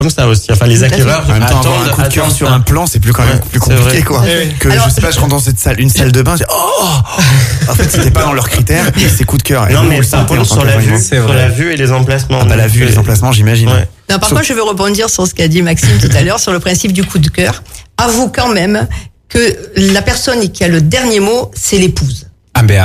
comme ça aussi. Enfin, les acquéreurs en même temps, avoir un coup de cœur sur un plan, c'est plus compliqué, quoi. Que Alors, je sais pas, je rentre dans une salle de bain, je dis, en fait, c'était pas dans leurs critères, et c'est coup de cœur. Non, mais par contre, sur la vue et les emplacements. Ah bah, la vue et les emplacements, j'imagine. Ouais. Non, par contre, je veux rebondir sur ce qu'a dit Maxime tout à l'heure, sur le principe du coup de cœur. Avoue quand même que la personne qui a le dernier mot, c'est l'épouse. Ah ben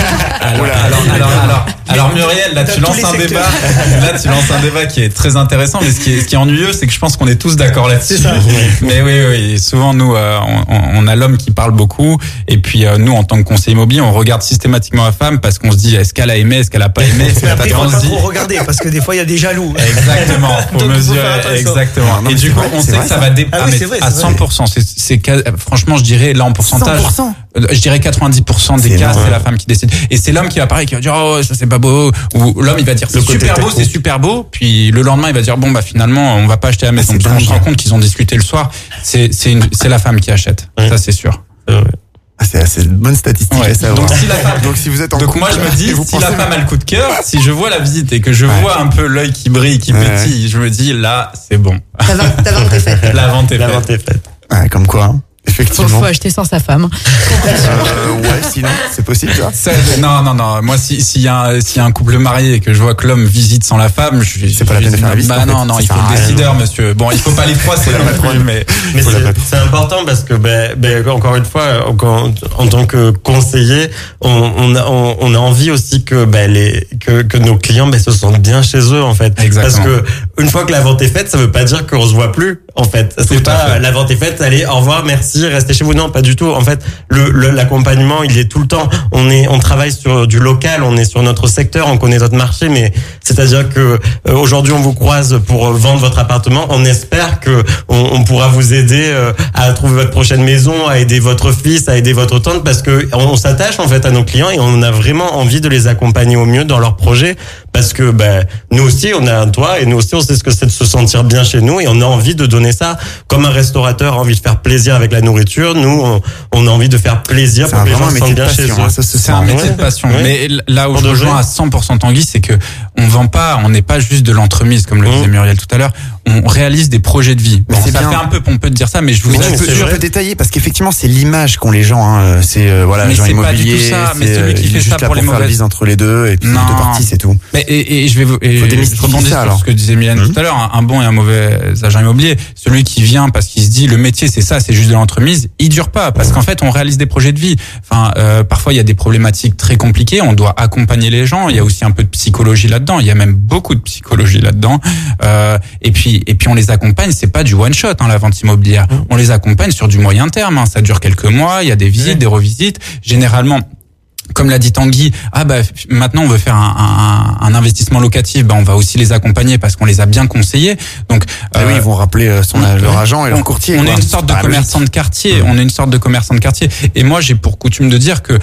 alors Muriel, là tu lances un débat. Là tu lances un débat qui est très intéressant, mais ce qui est ennuyeux, c'est que je pense qu'on est tous d'accord là-dessus. C'est ça. Mais oui, souvent nous on a l'homme qui parle beaucoup, et puis nous en tant que conseiller immobilier, on regarde systématiquement la femme parce qu'on se dit est-ce qu'elle a aimé, est-ce qu'elle a pas aimé, est-ce qu'elle a pas Après, faut pas trop regarder parce que des fois il y a des jaloux. Exactement, faut mesurer exactement. Non, Et du coup, on sait que ça va dépasser à 100%. C'est franchement, je dirais là en pourcentage, 100%. je dirais 90% des cas, c'est la femme qui décide. Et c'est l'homme qui va parler, qui va dire oh ça c'est pas beau, ou l'homme il va dire c'est super beau, c'est super beau, puis le lendemain il va dire bon bah finalement on va pas acheter la maison. Donc on se rend compte qu'ils ont discuté le soir. C'est la femme qui achète, ça c'est sûr. C'est une bonne statistique à savoir. Donc si vous êtes en donc couple, moi je me dis si la femme a le coup de cœur, si je vois la visite et que je vois un peu l'œil qui brille, qui pétille, je me dis là c'est bon. Ta vente est faite. La vente est faite. Ouais, comme quoi. Effectivement. Faut acheter sans sa femme. Ouais, sinon, c'est possible, tu vois. Non. Moi, s'il y a un couple marié et que je vois que l'homme visite sans la femme, c'est pas la peine de faire la visite. Bah non, il faut le décideur, monsieur. Bon, il faut pas les froisser non plus, mais c'est important parce que, encore une fois, en tant que conseiller, on a envie aussi que nos clients, se sentent bien chez eux, en fait. Exactement. Parce que, une fois que la vente est faite, ça veut pas dire qu'on se voit plus, en fait. C'est pas, la vente est faite, allez, au revoir, merci, restez chez vous. Non, pas du tout. En fait, l'accompagnement, il est tout le temps. On travaille sur du local, on est sur notre secteur, on connaît notre marché, mais c'est-à-dire que aujourd'hui, on vous croise pour vendre votre appartement. On espère que on pourra vous aider à trouver votre prochaine maison, à aider votre fils, à aider votre tante, parce que on s'attache en fait à nos clients et on a vraiment envie de les accompagner au mieux dans leurs projets, parce que nous aussi, on a un toit et nous aussi, on sait ce que c'est de se sentir bien chez nous et on a envie de donner ça comme un restaurateur a envie de faire plaisir avec la nourriture. Nous, on a envie de faire plaisir pour que les gens se sentent bien chez eux. C'est un métier de passion. Mais là où je rejoins à 100% Tanguy, c'est que on n'est pas juste de l'entremise, comme le disait Muriel tout à l'heure. On réalise des projets de vie. Bon, ça fait un peu pompeux de dire ça, mais je peux détailler parce qu'effectivement, c'est l'image qu'ont les gens. C'est agent immobilier. Mais celui qui fait ça pour les mauvaises vise entre les deux et puis les deux parties, c'est tout. Mais je rebondis sur ce que disait Mylène tout à l'heure. Un bon et un mauvais agent immobilier. Celui qui vient parce qu'il se dit le métier c'est ça, c'est juste de l'entremise, il dure pas parce qu'en fait on réalise des projets de vie. Enfin, parfois il y a des problématiques très compliquées, on doit accompagner les gens. Il y a aussi un peu de psychologie là-dedans. Il y a même beaucoup de psychologie là-dedans. Et puis on les accompagne. C'est pas du one shot la vente immobilière. On les accompagne sur du moyen terme. Ça dure quelques mois. Il y a des visites, des revisites. Généralement, comme l'a dit Tanguy, maintenant on veut faire un investissement locatif, on va aussi les accompagner parce qu'on les a bien conseillés. Donc oui, ils vont rappeler leur agent et leur courtier. On est une sorte de commerçant de quartier. On est une sorte de commerçant de quartier. Et moi, j'ai pour coutume de dire que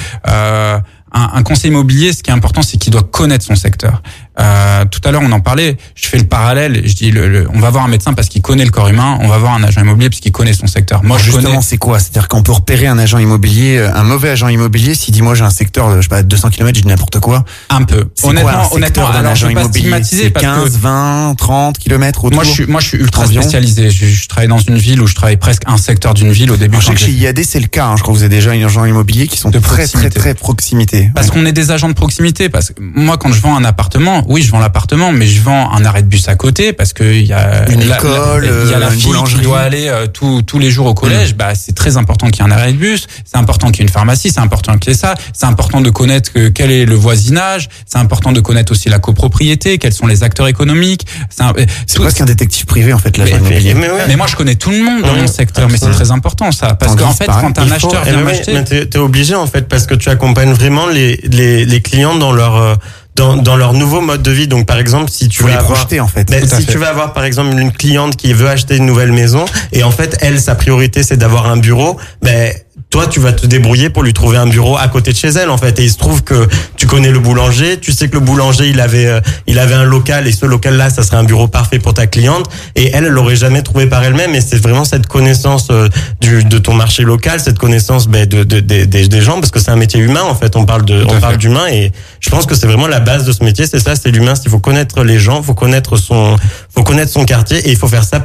un conseiller immobilier, ce qui est important, c'est qu'il doit connaître son secteur. Tout à l'heure, on en parlait. Je fais le parallèle. Je dis, on va voir un médecin parce qu'il connaît le corps humain. On va voir un agent immobilier parce qu'il connaît son secteur. Moi, justement, c'est quoi? C'est-à-dire qu'on peut repérer un agent immobilier, un mauvais agent immobilier, s'il dit, moi, j'ai un secteur, je sais pas, 200 km, je dis n'importe quoi. Un peu. Honnêtement, un agent immobilier, c'est 15, 20, 30 km autour. Moi, je suis ultra spécialisé. Je travaille dans une ville où je travaille presque un secteur d'une ville au début. Je sais que chez IAD, c'est le cas. Je crois que vous avez déjà un agent immobilier qui sont très proximité. Parce qu'on est des agents de proximité. Parce que moi, quand je vends un appartement, oui, je vends l'appartement, mais je vends un arrêt de bus à côté parce que il y a une école, il y a la fille qui doit aller tous les jours au collège. C'est très important qu'il y ait un arrêt de bus. C'est important qu'il y ait une pharmacie. C'est important qu'il y ait ça. C'est important de connaître quel est le voisinage. C'est important de connaître aussi la copropriété. Quels sont les acteurs économiques. C'est presque un détective privé en fait l'agent immobilier. Mais moi, je connais tout le monde dans mon secteur. Mais c'est très important ça, parce qu'en fait, quand un acheteur vient m'acheter, t'es obligé en fait parce que tu accompagnes vraiment les clients dans leur nouveau mode de vie. Donc par exemple, si tu vas projeter en fait. Tu vas avoir par exemple une cliente qui veut acheter une nouvelle maison et en fait sa priorité c'est d'avoir un bureau, toi, tu vas te débrouiller pour lui trouver un bureau à côté de chez elle, en fait. Et il se trouve que tu connais le boulanger, tu sais que le boulanger, il avait un local, et ce local-là, ça serait un bureau parfait pour ta cliente. Et elle l'aurait jamais trouvé par elle-même. Et c'est vraiment cette connaissance de ton marché local, cette connaissance des gens, parce que c'est un métier humain, en fait. On parle d'humain, et je pense que c'est vraiment la base de ce métier. C'est ça, c'est l'humain. Il faut connaître les gens, faut connaître son quartier, et il faut faire ça